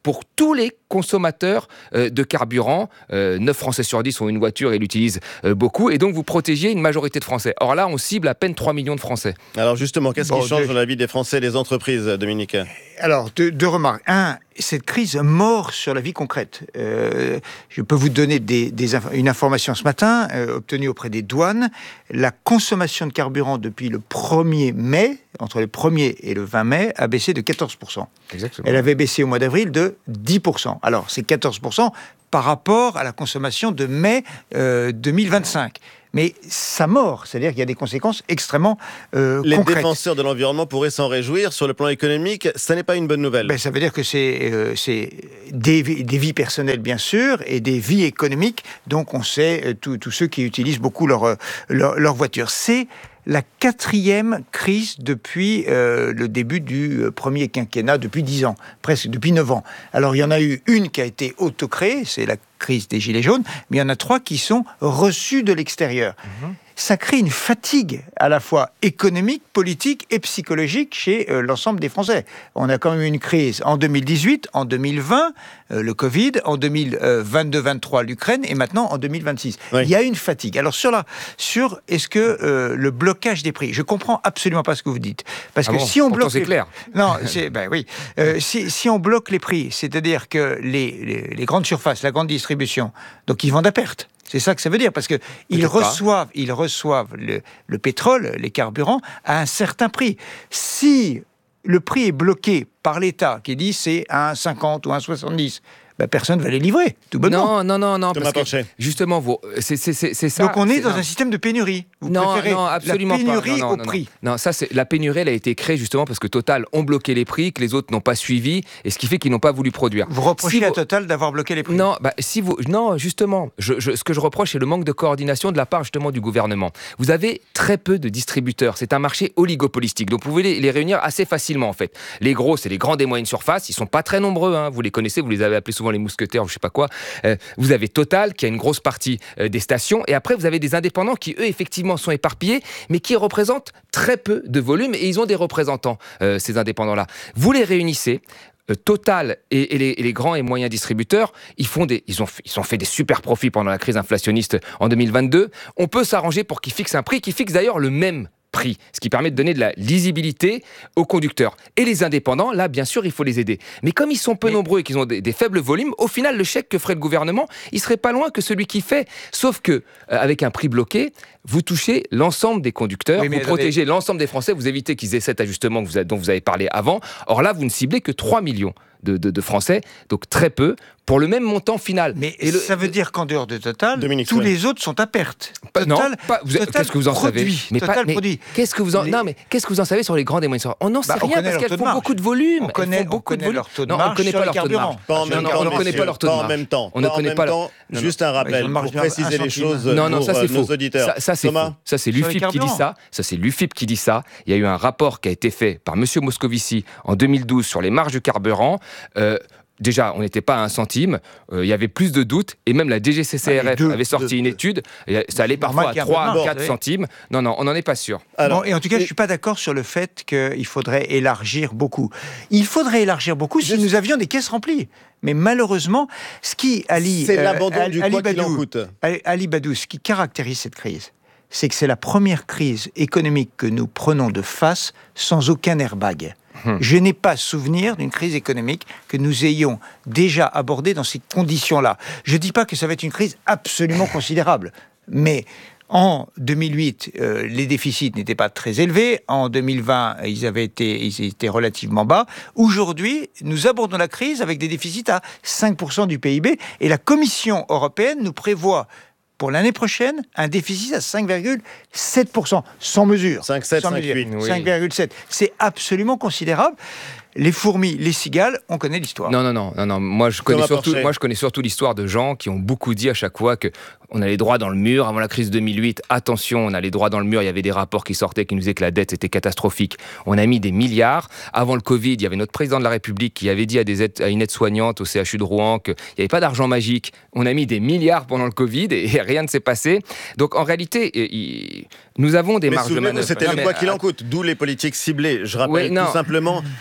pour tous les consommateurs euh, de carburant. Euh, neuf Français sur dix ont une voiture et l'utilisent euh, beaucoup, et donc vous protégez une majorité de Français. Or là, on cible à peine trois millions de Français. Alors justement, qu'est-ce Bon, qui change de... dans la vie des Français et des entreprises, Dominique ? Alors, deux, deux remarques. Un, cette crise mord sur la vie concrète. Euh, je peux vous donner des, des inf- une information ce matin, euh, obtenue auprès des douanes. La consommation de carburant depuis le premier mai, entre le premier et le vingt mai, a baissé de quatorze pour cent. Exactement. Elle avait baissé au mois d'avril de dix pour cent. Alors, c'est quatorze pour cent par rapport à la consommation de mai euh, deux mille vingt-cinq. Mais ça mord, c'est-à-dire qu'il y a des conséquences extrêmement euh, Les concrètes. défenseurs de l'environnement pourraient s'en réjouir. Sur le plan économique, ça n'est pas une bonne nouvelle. Ben, ça veut dire que c'est, euh, c'est des, des vies personnelles, bien sûr, et des vies économiques. Donc, on sait, euh, tous ceux qui utilisent beaucoup leur, euh, leur, leur voiture. C'est la quatrième crise depuis euh, le début du premier quinquennat, depuis dix ans, presque depuis neuf ans. Alors, il y en a eu une qui a été auto-créée, c'est la crise des Gilets jaunes, mais il y en a trois qui sont reçues de l'extérieur. Mmh. Ça crée une fatigue à la fois économique, politique et psychologique chez euh, l'ensemble des Français. On a quand même eu une crise en deux mille dix-huit, en deux mille vingt, euh, le Covid, en deux mille vingt-deux vingt-trois, l'Ukraine, et maintenant en deux mille vingt-six. Oui. Il y a une fatigue. Alors sur la, sur est-ce que euh, le blocage des prix, je comprends absolument pas ce que vous dites, parce ah que bon, si on bloque, c'est les... clair. Non, c'est ben oui. Euh, si, si on bloque les prix, c'est-à-dire que les, les, les grandes surfaces, la grande distribution, donc ils vendent à perte. C'est ça que ça veut dire, parce qu'ils reçoivent, ils reçoivent le, le pétrole, les carburants, à un certain prix. Si le prix est bloqué par l'État, qui dit c'est à un virgule cinquante ou un virgule soixante-dix, ben personne ne va les livrer, tout bonnement. Non, non, non, non, Thomas parce que justement, vous, c'est, c'est, c'est, c'est ça. Donc on est dans non. un système de pénurie. Vous non, préférez non, absolument la pénurie pas. Non, non, au non, prix. Non, non, ça, c'est la pénurie, elle a été créée justement parce que Total ont bloqué les prix, que les autres n'ont pas suivi, et ce qui fait qu'ils n'ont pas voulu produire. Vous reprochez si à vous... Total d'avoir bloqué les prix. Non, bah, si vous, non, justement, je, je, ce que je reproche, c'est le manque de coordination de la part justement du gouvernement. Vous avez très peu de distributeurs. C'est un marché oligopolistique, donc vous pouvez les, les réunir assez facilement en fait. Les gros, c'est les grandes et moyennes surfaces. Ils sont pas très nombreux. Hein. Vous les connaissez, vous les avez appelés souvent les mousquetaires, ou je sais pas quoi. Euh, vous avez Total qui a une grosse partie euh, des stations, et après vous avez des indépendants qui eux effectivement sont éparpillés, mais qui représentent très peu de volume, et ils ont des représentants, euh, ces indépendants-là. Vous les réunissez. Euh, Total et, et, les, et les grands et moyens distributeurs, ils, font des, ils, ont, ils ont fait des super profits pendant la crise inflationniste en deux mille vingt-deux. On peut s'arranger pour qu'ils fixent un prix qui fixe d'ailleurs le même prix, ce qui permet de donner de la lisibilité aux conducteurs. Et les indépendants, là, bien sûr, il faut les aider. Mais comme ils sont peu Mais... nombreux et qu'ils ont des, des faibles volumes, au final, le chèque que ferait le gouvernement, il serait pas loin que celui qui fait. Sauf que, euh, avec un prix bloqué, vous touchez l'ensemble des conducteurs, oui, vous protégez avez... l'ensemble des Français, vous évitez qu'ils aient cet ajustement que vous avez, dont vous avez parlé avant. Or là, vous ne ciblez que trois millions de, de, de Français, donc très peu, pour le même montant final. Mais et le... ça veut dire qu'en dehors de Total, Dominique, tous ouais. les autres sont à perte. Pas, Total, non, pas, vous, Total qu'est-ce que vous en produit, savez mais Total pas, mais produit. Qu'est-ce que vous en, les... non, mais qu'est-ce que vous en savez sur les grandes et moyennes surfaces ? On n'en sait bah, rien parce qu'elles font beaucoup de volume. On connaît, beaucoup on de volume. Leur taux de non, on ne connaît pas leur taux de marge. Pas en même temps, on ne connaît pas leur taux de marge. En même temps. On ne connaît pas leur. Juste un rappel pour préciser les choses. Non, non, ça c'est faux. Ça, ça c'est faux. Ça c'est l'U F I P qui dit ça. Ça c'est l'U F I P qui dit ça. Il y a eu un rapport qui a été fait par Monsieur Moscovici en deux mille douze sur les marges du carburant. Euh, Déjà, on n'était pas à un centime, euh, il y avait plus de doutes, et même la D G C C R F deux, avait sorti deux, une étude, et ça allait parfois à trois à quatre centimes. Non, non, on n'en est pas sûr. Alors, bon, et en tout cas, et... je ne suis pas d'accord sur le fait qu'il faudrait élargir beaucoup. Il faudrait élargir beaucoup si Juste... nous avions des caisses remplies. Mais malheureusement, ce qui allie... C'est euh, l'abandon Ali, du Ali quoi Badou, qu'il en coûte. Ali Badou, ce qui caractérise cette crise, c'est que c'est la première crise économique que nous prenons de face sans aucun airbag. Je n'ai pas souvenir d'une crise économique que nous ayons déjà abordée dans ces conditions-là. Je ne dis pas que ça va être une crise absolument considérable, mais en deux mille huit, euh, les déficits n'étaient pas très élevés. En deux mille vingt, ils avaient été, ils étaient relativement bas. Aujourd'hui, nous abordons la crise avec des déficits à cinq pour cent du P I B, et la Commission européenne nous prévoit pour l'année prochaine, un déficit à cinq virgule sept pour cent, sans mesure. cinq virgule sept, cinq virgule huit. cinq virgule sept. C'est absolument considérable. Les fourmis, les cigales, on connaît l'histoire. Non, non, non, non, non. Moi, je connais surtout, moi, je connais surtout l'histoire de gens qui ont beaucoup dit à chaque fois que on a les droits dans le mur. Avant la crise de deux mille huit, attention, on a les droits dans le mur. Il y avait des rapports qui sortaient qui nous disaient que la dette était catastrophique. On a mis des milliards. Avant le Covid, il y avait notre président de la République qui avait dit à, des aides, à une aide-soignante au C H U de Rouen qu'il n'y avait pas d'argent magique. On a mis des milliards pendant le Covid et rien ne s'est passé. Donc, en réalité, il... nous avons des mais marges de manœuvre. C'était le quoi qu'il en coûte, d'où les politiques ciblées. Je rappelle oui, tout simplement l'aide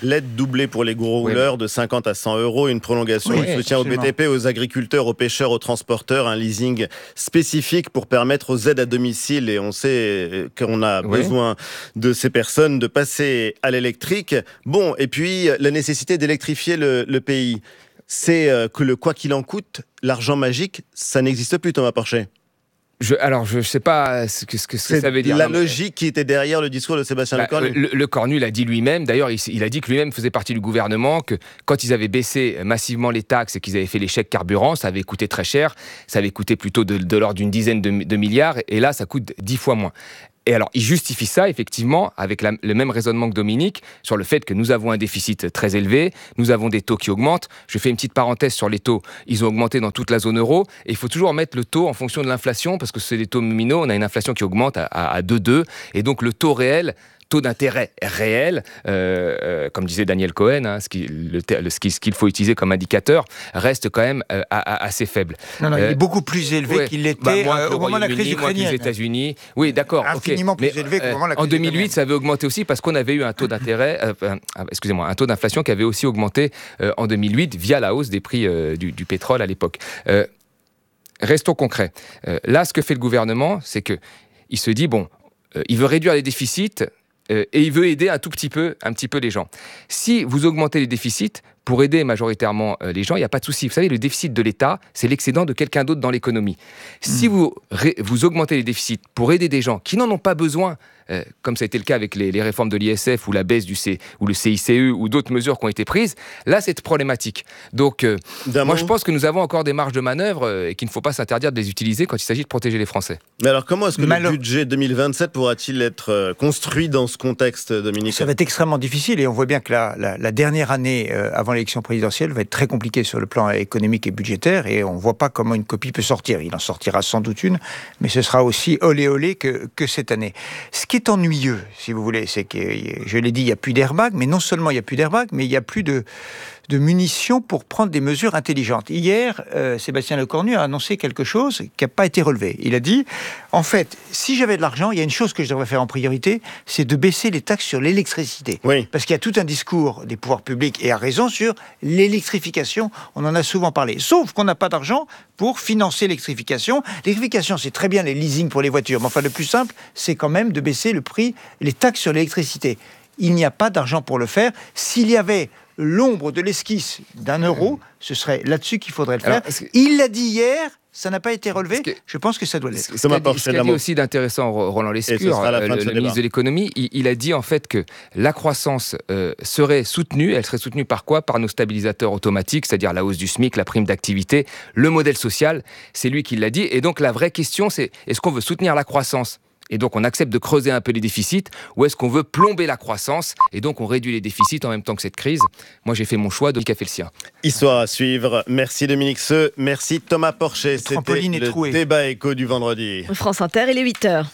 doublé pour les gros rouleurs, oui. de cinquante à cent euros, une prolongation oui, du soutien absolument. Au B T P, aux agriculteurs, aux pêcheurs, aux transporteurs, un leasing spécifique pour permettre aux aides à domicile, et on sait qu'on a oui. besoin de ces personnes de passer à l'électrique. Bon, et puis la nécessité d'électrifier le, le pays. C'est que le quoi qu'il en coûte, l'argent magique, ça n'existe plus, Thomas Porcher. Je, alors, je ne sais pas ce que, ce que ça veut dire. C'est la logique qui était derrière le discours de Sébastien bah, Lecornu. Le, le Cornu l'a dit lui-même. D'ailleurs, il, il a dit que lui-même faisait partie du gouvernement, que quand ils avaient baissé massivement les taxes et qu'ils avaient fait les chèques carburant, ça avait coûté très cher. Ça avait coûté plutôt de, de l'ordre d'une dizaine de, de milliards. Et là, ça coûte dix fois moins. Et alors, il justifie ça, effectivement, avec la, le même raisonnement que Dominique, sur le fait que nous avons un déficit très élevé, nous avons des taux qui augmentent. Je fais une petite parenthèse sur les taux. Ils ont augmenté dans toute la zone euro. Et il faut toujours mettre le taux en fonction de l'inflation, parce que c'est des taux nominaux. On a une inflation qui augmente à, à, à deux virgule deux. Et donc, le taux réel... taux d'intérêt réel, euh, euh, comme disait Daniel Cohen, hein, ce, qui, le, le, ce, ce qu'il faut utiliser comme indicateur, reste quand même euh, à, à, assez faible. Non, non, euh, il est beaucoup plus élevé ouais, qu'il l'était bah, euh, au moment de la crise ukrainienne. Les États-Unis, oui, d'accord. Infiniment okay. plus élevé qu'au euh, moment de la crise En deux mille huit, ça avait augmenté aussi parce qu'on avait eu un taux d'intérêt, euh, euh, excusez-moi, un taux d'inflation qui avait aussi augmenté euh, en deux mille huit via la hausse des prix euh, du, du pétrole à l'époque. Euh, restons concrets. Euh, là, ce que fait le gouvernement, c'est que il se dit bon, euh, il veut réduire les déficits. Euh, et il veut aider un tout petit peu, un petit peu les gens. Si vous augmentez les déficits, pour aider majoritairement euh, les gens, il n'y a pas de souci. Vous savez, le déficit de l'État, c'est l'excédent de quelqu'un d'autre dans l'économie. Si mmh. vous, ré, vous augmentez les déficits pour aider des gens qui n'en ont pas besoin, euh, comme ça a été le cas avec les, les réformes de l'I S F ou la baisse du C, ou le C I C E ou d'autres mesures qui ont été prises, là, c'est problématique. Donc, euh, moi, je pense que nous avons encore des marges de manœuvre euh, et qu'il ne faut pas s'interdire de les utiliser quand il s'agit de protéger les Français. Mais alors, comment est-ce que Malo... le budget deux mille vingt-sept pourra-t-il être euh, construit dans ce contexte, Dominique ? Ça va être extrêmement difficile et on voit bien que la, la, la dernière année euh, avant l'élection présidentielle va être très compliquée sur le plan économique et budgétaire et on ne voit pas comment une copie peut sortir. Il en sortira sans doute une, mais ce sera aussi olé olé que, que cette année. Ce qui est ennuyeux, si vous voulez, c'est que, je l'ai dit, il n'y a plus d'airbag, mais non seulement il n'y a plus d'airbag, mais il n'y a plus de, de munitions pour prendre des mesures intelligentes. Hier, euh, Sébastien Lecornu a annoncé quelque chose qui n'a pas été relevé. Il a dit, en fait, si j'avais de l'argent, il y a une chose que je devrais faire en priorité, c'est de baisser les taxes sur l'électricité. Oui. Parce qu'il y a tout un discours des pouvoirs publics, et à raison, sur l'électrification. On en a souvent parlé. Sauf qu'on n'a pas d'argent pour financer l'électrification. L'électrification, c'est très bien les leasing pour les voitures, mais enfin, le plus simple, c'est quand même de baisser le prix, les taxes sur l'électricité. Il n'y a pas d'argent pour le faire. S'il y avait l'ombre de l'esquisse d'un euro, ce serait là-dessus qu'il faudrait le faire. Alors, que... Il l'a dit hier, ça n'a pas été relevé. Que... Je pense que ça doit l'être. Ce qu'a dit, ce qu'a dit aussi d'intéressant Roland Lescure, euh, le, le ministre de l'économie, il, il a dit en fait que la croissance euh, serait soutenue. Elle serait soutenue par quoi ? Par nos stabilisateurs automatiques, c'est-à-dire la hausse du SMIC, la prime d'activité, le modèle social. C'est lui qui l'a dit. Et donc la vraie question, c'est est-ce qu'on veut soutenir la croissance ? Et donc on accepte de creuser un peu les déficits, ou est-ce qu'on veut plomber la croissance et donc on réduit les déficits en même temps que cette crise ? Moi j'ai fait mon choix, Dominique a fait le sien. Histoire à suivre. Merci Dominique Seux, merci Thomas Porcher. C'était le troué. Débat éco du vendredi. France Inter, il est huit heures.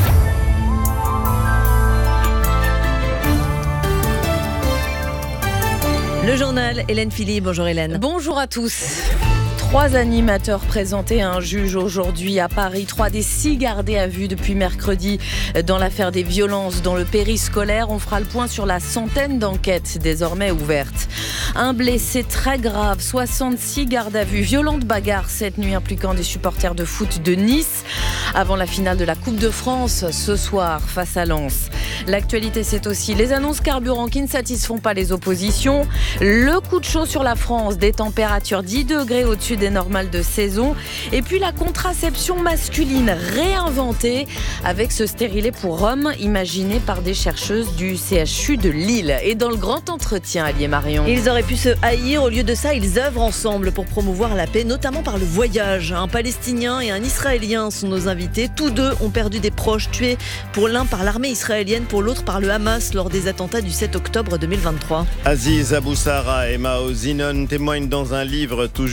Le journal, Hélène Philippe. Bonjour Hélène. Bonjour à tous. Trois animateurs présentés à un juge aujourd'hui à Paris. Trois des six gardés à vue depuis mercredi dans l'affaire des violences dans le périscolaire. On fera le point sur la centaine d'enquêtes désormais ouvertes. Un blessé très grave, soixante-six gardes à vue. Violente bagarre cette nuit impliquant des supporters de foot de Nice avant la finale de la Coupe de France ce soir face à Lens. L'actualité, c'est aussi les annonces carburant qui ne satisfont pas les oppositions. Le coup de chaud sur la France, des températures dix degrés au-dessus des normales de saison. Et puis la contraception masculine réinventée avec ce stérilet pour hommes imaginé par des chercheuses du C H U de Lille. Et dans le grand entretien, Alié Marion. Ils auraient pu se haïr. Au lieu de ça, ils œuvrent ensemble pour promouvoir la paix, notamment par le voyage. Un Palestinien et un Israélien sont nos invités. Tous deux ont perdu des proches tués, pour l'un par l'armée israélienne, pour l'autre par le Hamas lors des attentats du sept octobre deux mille vingt-trois. Aziz Aboussara et Mao Zinon témoignent dans un livre tout juste paru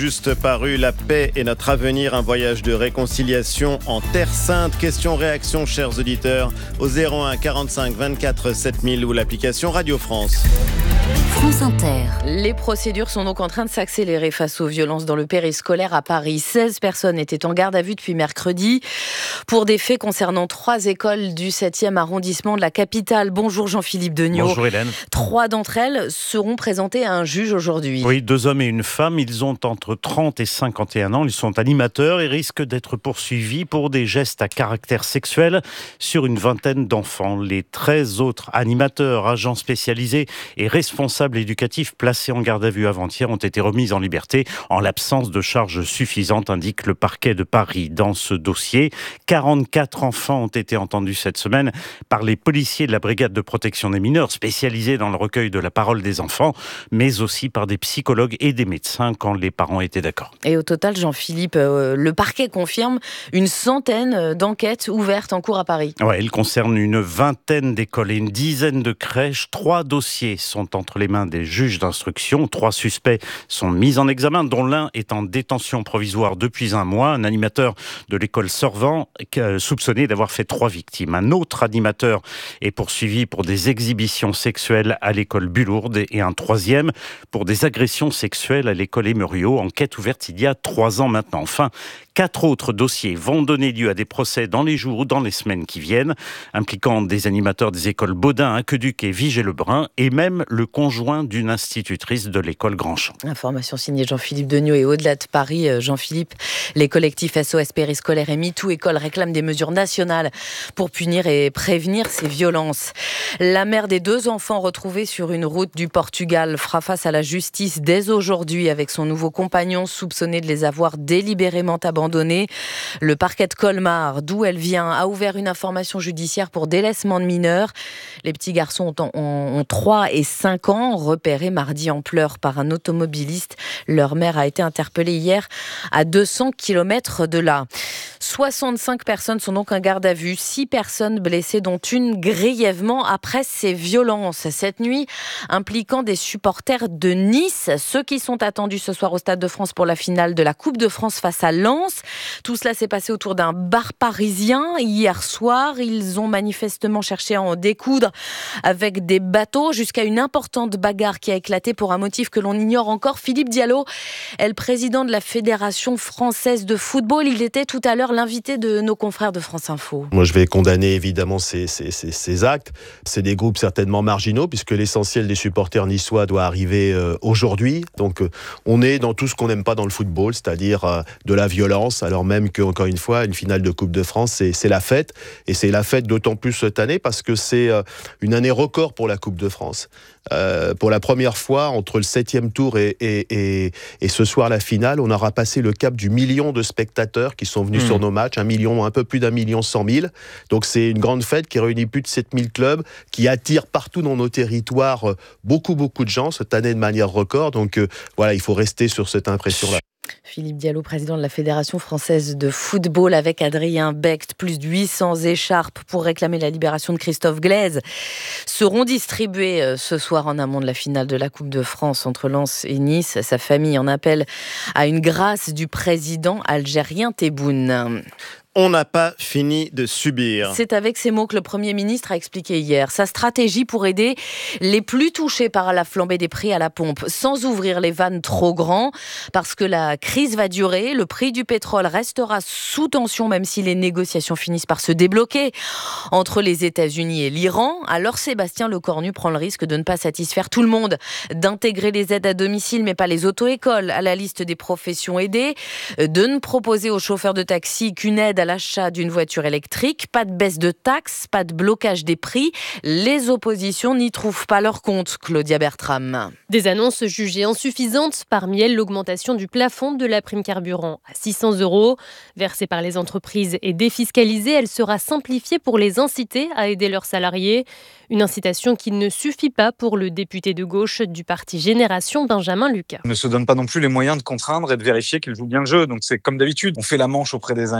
paru La paix est notre avenir, un voyage de réconciliation en Terre Sainte. Questions, réactions, chers auditeurs, au zéro un quarante-cinq vingt-quatre sept mille ou l'application Radio France. France Inter. Les procédures sont donc en train de s'accélérer face aux violences dans le périscolaire à Paris. seize personnes étaient en garde à vue depuis mercredi pour des faits concernant trois écoles du septième arrondissement de la capitale. Bonjour Jean-Philippe Degnaud. Bonjour Hélène. Trois d'entre elles seront présentées à un juge aujourd'hui. Oui, deux hommes et une femme. Ils ont entre trente et cinquante et un ans. Ils sont animateurs et risquent d'être poursuivis pour des gestes à caractère sexuel sur une vingtaine d'enfants. Les treize autres animateurs, agents spécialisés et responsables éducatifs placés en garde à vue avant-hier ont été remis en liberté en l'absence de charges suffisantes, indique le parquet de Paris. Dans ce dossier, quarante-quatre enfants ont été entendus cette semaine par les policiers de la brigade de protection des mineurs spécialisés dans le recueil de la parole des enfants, mais aussi par des psychologues et des médecins quand les parents étaient d'accord. Et au total, Jean-Philippe, euh, le parquet confirme une centaine d'enquêtes ouvertes en cours à Paris. Ouais, il concerne une vingtaine d'écoles et une dizaine de crèches. Trois dossiers sont entre les mains des juges d'instruction. Trois suspects sont mis en examen, dont l'un est en détention provisoire depuis un mois. Un animateur de l'école Sorvan soupçonné d'avoir fait trois victimes. Un autre animateur est poursuivi pour des exhibitions sexuelles à l'école Bulourde et un troisième pour des agressions sexuelles à l'école Emerio. Enquête ouverte il y a trois ans maintenant. Enfin, quatre autres dossiers vont donner lieu à des procès dans les jours ou dans les semaines qui viennent, impliquant des animateurs des écoles Baudin, Aqueduc et Vigée-Lebrun, et même le conjoint d'une institutrice de l'école Grandchamp. Information signée Jean-Philippe Degnaud. Et au-delà de Paris, Jean-Philippe, les collectifs S O S Périscolaire et MeToo École réclament des mesures nationales pour punir et prévenir ces violences. La mère des deux enfants retrouvés sur une route du Portugal fera face à la justice dès aujourd'hui avec son nouveau compagnon soupçonné de les avoir délibérément abandonnés. Le parquet de Colmar, d'où elle vient, a ouvert une information judiciaire pour délaissement de mineurs. Les petits garçons ont, ont, ont trois et cinq ans, repérés mardi en pleurs par un automobiliste. Leur mère a été interpellée hier à deux cents kilomètres de là. soixante-cinq personnes sont donc en garde à vue, six personnes blessées, dont une grièvement après ces violences cette nuit, impliquant des supporters de Nice, ceux qui sont attendus ce soir au Stade de France pour la finale de la Coupe de France face à Lens. Tout cela s'est passé autour d'un bar parisien hier soir. Ils ont manifestement cherché à en découdre avec des bateaux jusqu'à une importante bagarre qui a éclaté pour un motif que l'on ignore encore. Philippe Diallo est le président de la Fédération française de football. Il était tout à l'heure l'invité de nos confrères de France Info. Moi, je vais condamner évidemment ces, ces, ces, ces actes. C'est des groupes certainement marginaux puisque l'essentiel des supporters niçois doit arriver euh, aujourd'hui. Donc, euh, on est dans tout ce qu'on n'aime pas dans le football, c'est-à-dire euh, de la violence, alors même qu'encore une fois, une finale de Coupe de France, c'est, c'est la fête. Et c'est la fête d'autant plus cette année parce que c'est euh, une année record pour la Coupe de France. Euh, pour la première fois, entre le septième tour et, et, et, et ce soir la finale, on aura passé le cap du million de spectateurs qui sont venus mmh. sur nos matchs, un million, un peu plus d'un million cent mille. Donc c'est une grande fête qui réunit plus de sept mille clubs, qui attire partout dans nos territoires beaucoup, beaucoup de gens, cette année de manière record. Donc euh, voilà, il faut rester sur cette impression-là. Philippe Diallo, président de la Fédération française de football, avec Adrien Becht. Plus de huit cents écharpes pour réclamer la libération de Christophe Glaise seront distribuées ce soir en amont de la finale de la Coupe de France entre Lens et Nice. Sa famille en appelle à une grâce du président algérien Tebboune. On n'a pas fini de subir. C'est avec ces mots que le Premier ministre a expliqué hier sa stratégie pour aider les plus touchés par la flambée des prix à la pompe, sans ouvrir les vannes trop grands, parce que la crise va durer, le prix du pétrole restera sous tension, même si les négociations finissent par se débloquer entre les États-Unis et l'Iran. Alors Sébastien Lecornu prend le risque de ne pas satisfaire tout le monde, d'intégrer les aides à domicile, mais pas les auto-écoles, à la liste des professions aidées, de ne proposer aux chauffeurs de taxi qu'une aide à l'achat d'une voiture électrique, pas de baisse de taxes, pas de blocage des prix. Les oppositions n'y trouvent pas leur compte. Claudia Bertram. Des annonces jugées insuffisantes, parmi elles l'augmentation du plafond de la prime carburant à six cents euros. Versée par les entreprises et défiscalisée, elle sera simplifiée pour les inciter à aider leurs salariés. Une incitation qui ne suffit pas pour le député de gauche du parti Génération, Benjamin Lucas. On ne se donne pas non plus les moyens de contraindre et de vérifier qu'ils jouent bien le jeu. Donc c'est comme d'habitude, on fait la manche auprès des uns et des autres.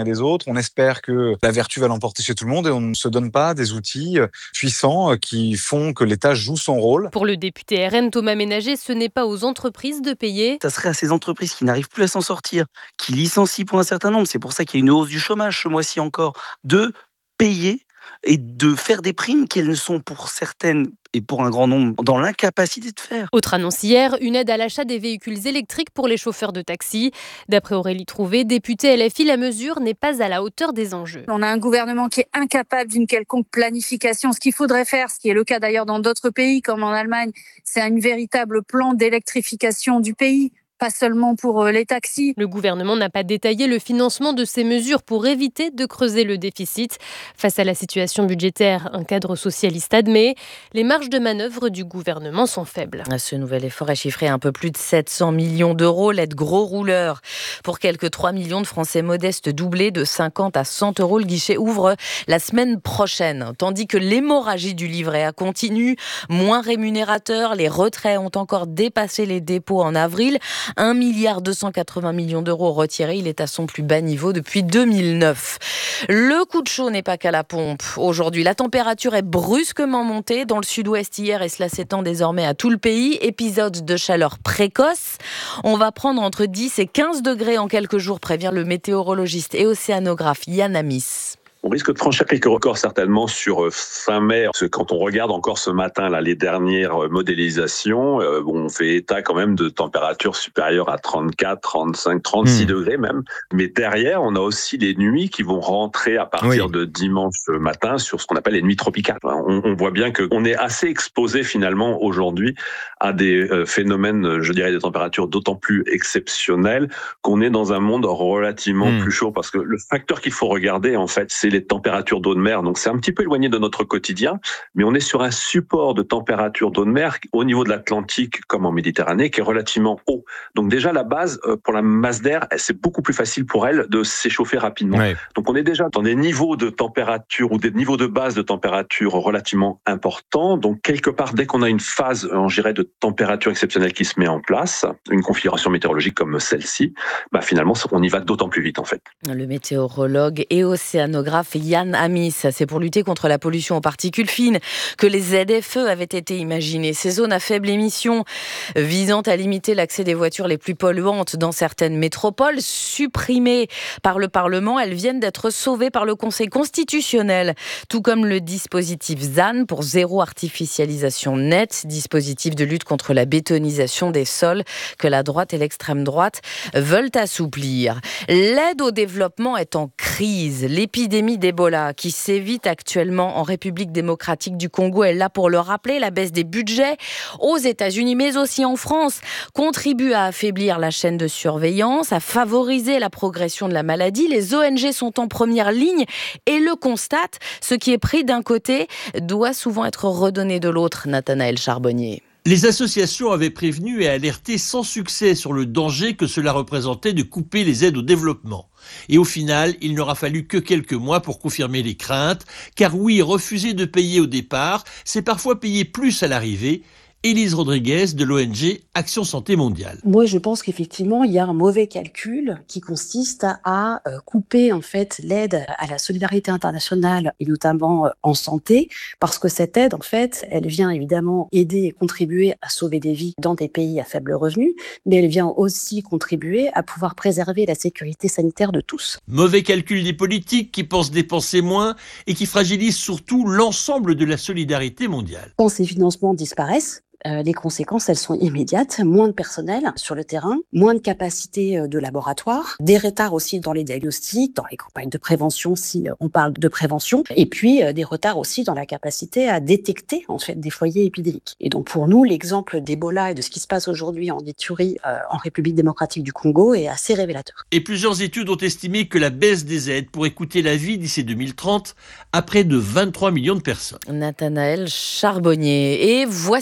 On espère que la vertu va l'emporter chez tout le monde et on ne se donne pas des outils puissants qui font que l'État joue son rôle. Pour le député R N Thomas Ménager, ce n'est pas aux entreprises de payer. Ça serait à ces entreprises qui n'arrivent plus à s'en sortir, qui licencient pour un certain nombre, c'est pour ça qu'il y a une hausse du chômage ce mois-ci encore, de payer et de faire des primes qu'elles sont pour certaines et pour un grand nombre dans l'incapacité de faire. Autre annonce hier, une aide à l'achat des véhicules électriques pour les chauffeurs de taxi. D'après Aurélie Trouvé, députée L F I, la mesure n'est pas à la hauteur des enjeux. On a un gouvernement qui est incapable d'une quelconque planification. Ce qu'il faudrait faire, ce qui est le cas d'ailleurs dans d'autres pays comme en Allemagne, c'est un véritable plan d'électrification du pays. Pas seulement pour les taxis. Le gouvernement n'a pas détaillé le financement de ces mesures pour éviter de creuser le déficit. Face à la situation budgétaire, un cadre socialiste admet, les marges de manœuvre du gouvernement sont faibles. Ce nouvel effort est chiffré à un peu plus de sept cents millions d'euros, l'aide gros rouleur. Pour quelques trois millions de Français modestes doublés de cinquante à cent euros, le guichet ouvre la semaine prochaine. Tandis que l'hémorragie du livret A continue, moins rémunérateur, les retraits ont encore dépassé les dépôts en avril. un milliard deux cent quatre-vingts millions d'euros retirés. Il est à son plus bas niveau depuis deux mille neuf. Le coup de chaud n'est pas qu'à la pompe. Aujourd'hui, la température est brusquement montée dans le sud-ouest hier et cela s'étend désormais à tout le pays. Épisode de chaleur précoce. On va prendre entre dix et quinze degrés en quelques jours, prévient le météorologiste et océanographe Yann Amis. On risque de franchir quelques records certainement sur fin mai. Parce que quand on regarde encore ce matin là, les dernières modélisations, euh, on fait état quand même de températures supérieures à trente-quatre, trente-cinq, trente-six mmh. degrés même. Mais derrière, on a aussi les nuits qui vont rentrer à partir oui. de dimanche matin sur ce qu'on appelle les nuits tropicales. On, on voit bien qu'on est assez exposé finalement aujourd'hui à des euh, phénomènes, je dirais, des températures d'autant plus exceptionnelles qu'on est dans un monde relativement mmh. plus chaud. Parce que le facteur qu'il faut regarder, en fait, c'est les températures d'eau de mer. Donc c'est un petit peu éloigné de notre quotidien, mais on est sur un support de température d'eau de mer au niveau de l'Atlantique comme en Méditerranée qui est relativement haut. Donc déjà la base pour la masse d'air, c'est beaucoup plus facile pour elle de s'échauffer rapidement. Ouais. Donc on est déjà dans des niveaux de température ou des niveaux de base de température relativement importants. Donc quelque part, dès qu'on a une phase, je dirais, de température exceptionnelle qui se met en place, une configuration météorologique comme celle-ci, bah finalement on y va d'autant plus vite en fait. Le météorologue et océanographe Yann Amis, c'est pour lutter contre la pollution aux particules fines que les Z F E avaient été imaginées. Ces zones à faible émission visant à limiter l'accès des voitures les plus polluantes dans certaines métropoles, supprimées par le Parlement, elles viennent d'être sauvées par le Conseil constitutionnel, tout comme le dispositif Z A N pour zéro artificialisation nette, dispositif de lutte contre la bétonisation des sols que la droite et l'extrême droite veulent assouplir. L'aide au développement est en crise. L'épidémie d'Ebola qui sévit actuellement en République démocratique du Congo est là pour le rappeler. La baisse des budgets aux États-Unis mais aussi en France contribue à affaiblir la chaîne de surveillance, à favoriser la progression de la maladie. Les O N G sont en première ligne et le constatent. Ce qui est pris d'un côté doit souvent être redonné de l'autre. Nathanaël Charbonnier. Les associations avaient prévenu et alerté sans succès sur le danger que cela représentait de couper les aides au développement. Et au final, il n'aura fallu que quelques mois pour confirmer les craintes, car oui, refuser de payer au départ, c'est parfois payer plus à l'arrivée. Élise Rodriguez de l'O N G Action Santé Mondiale. Moi, je pense qu'effectivement, il y a un mauvais calcul qui consiste à euh, couper en fait l'aide à la solidarité internationale et notamment euh, en santé, parce que cette aide, en fait, elle vient évidemment aider et contribuer à sauver des vies dans des pays à faible revenu, mais elle vient aussi contribuer à pouvoir préserver la sécurité sanitaire de tous. Mauvais calcul des politiques qui pensent dépenser moins et qui fragilisent surtout l'ensemble de la solidarité mondiale. Quand ces financements disparaissent, Euh, les conséquences, elles sont immédiates. Moins de personnel sur le terrain, moins de capacité euh, de laboratoire, des retards aussi dans les diagnostics, dans les campagnes de prévention si euh, on parle de prévention, et puis euh, des retards aussi dans la capacité à détecter en fait des foyers épidémiques. Et donc pour nous, l'exemple d'Ebola et de ce qui se passe aujourd'hui en Ituri, euh, en République démocratique du Congo, est assez révélateur. Et plusieurs études ont estimé que la baisse des aides pourrait coûter la vie d'ici deux mille trente à près de vingt-trois millions de personnes. Nathanaël Charbonnier. Et voici donc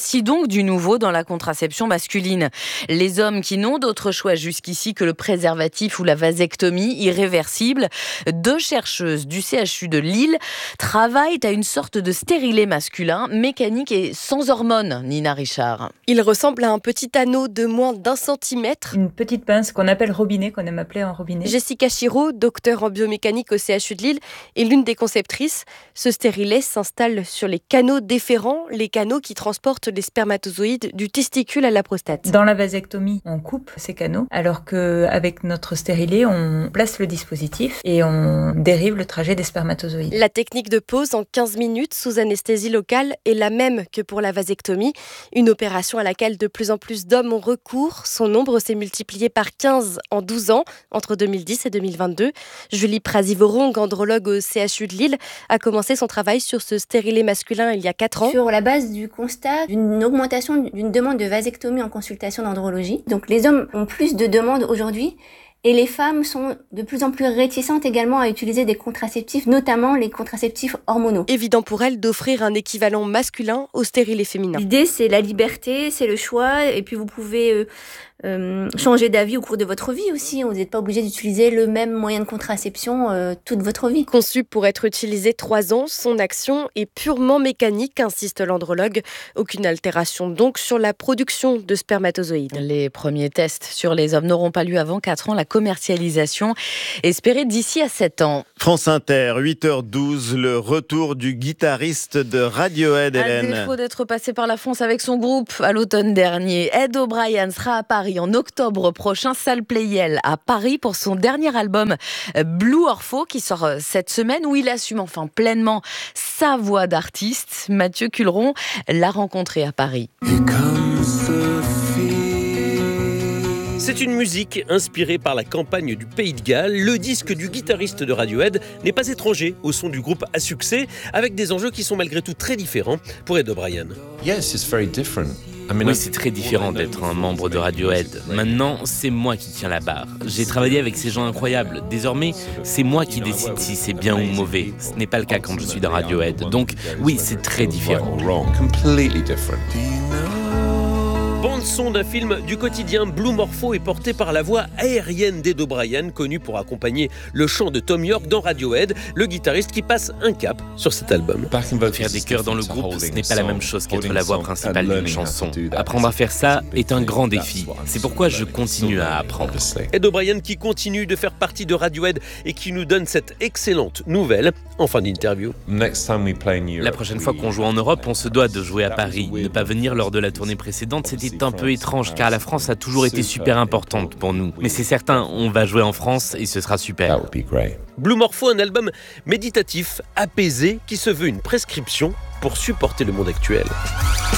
du nouveau dans la contraception masculine. Les hommes qui n'ont d'autre choix jusqu'ici que le préservatif ou la vasectomie irréversible. Deux chercheuses du C H U de Lille travaillent à une sorte de stérilet masculin, mécanique et sans hormones, Nina Richard. Il ressemble à un petit anneau de moins d'un centimètre. Une petite pince qu'on appelle robinet, qu'on aime appeler un robinet. Jessica Chiraud, docteure en biomécanique au C H U de Lille, est l'une des conceptrices. Ce stérilet s'installe sur les canaux déférents, les canaux qui transportent les spermatozoïdes du testicule à la prostate. Dans la vasectomie, on coupe ces canaux, alors qu'avec notre stérilet, on place le dispositif et on dérive le trajet des spermatozoïdes. La technique de pose en quinze minutes sous anesthésie locale est la même que pour la vasectomie, une opération à laquelle de plus en plus d'hommes ont recours. Son nombre s'est multiplié par quinze en douze ans, entre deux mille dix et deux mille vingt-deux. Julie Prasivorong, andrologue au C H U de Lille, a commencé son travail sur ce stérilet masculin il y a quatre ans. Sur la base du constat d'une augmentation d'une demande de vasectomie en consultation d'andrologie. Donc les hommes ont plus de demandes aujourd'hui. Et les femmes sont de plus en plus réticentes également à utiliser des contraceptifs, notamment les contraceptifs hormonaux. Évident pour elles d'offrir un équivalent masculin au stérilet féminin. L'idée, c'est la liberté, c'est le choix, et puis vous pouvez euh, euh, changer d'avis au cours de votre vie aussi. Vous n'êtes pas obligé d'utiliser le même moyen de contraception euh, toute votre vie. Conçu pour être utilisé trois ans, son action est purement mécanique, insiste l'andrologue. Aucune altération donc sur la production de spermatozoïdes. Les premiers tests sur les hommes n'auront pas lieu avant quatre ans. La commercialisation espérée d'ici à sept ans. France Inter, huit heures douze, le retour du guitariste de Radiohead, Hélène. À défaut d'être passé par la France avec son groupe à l'automne dernier, Ed O'Brien sera à Paris en octobre prochain, salle Playel à Paris pour son dernier album Blue Orpho qui sort cette semaine où il assume enfin pleinement sa voix d'artiste. Mathieu Culeron l'a rencontré à Paris. C'est une musique inspirée par la campagne du Pays de Galles. Le disque du guitariste de Radiohead n'est pas étranger au son du groupe à succès, avec des enjeux qui sont malgré tout très différents pour Ed O'Brien. Yes, it's very different. Oui, c'est très différent d'être un membre de Radiohead. Maintenant, c'est moi qui tiens la barre. J'ai travaillé avec ces gens incroyables. Désormais, c'est moi qui décide si c'est bien ou mauvais. Ce n'est pas le cas quand je suis dans Radiohead. Donc, oui, c'est très différent. Bande-son d'un film du quotidien, Blue Orpho est porté par la voix aérienne d'Ed O'Brien, connu pour accompagner le chant de Thom Yorke dans Radiohead, le guitariste qui passe un cap sur cet album. Faire des chœurs dans le groupe, ce n'est pas la même chose qu'être la voix principale d'une chanson. Apprendre à faire ça est un grand défi. C'est pourquoi je continue à apprendre. Ed O'Brien qui continue de faire partie de Radiohead et qui nous donne cette excellente nouvelle en fin d'interview. La prochaine fois qu'on joue en Europe, on se doit de jouer à Paris. Ne pas venir lors de la tournée précédente, c'était un peu étrange car la France a toujours été super importante pour nous. Mais c'est certain, on va jouer en France et ce sera super. Blue Orpho, un album méditatif, apaisé, qui se veut une prescription pour supporter le monde actuel.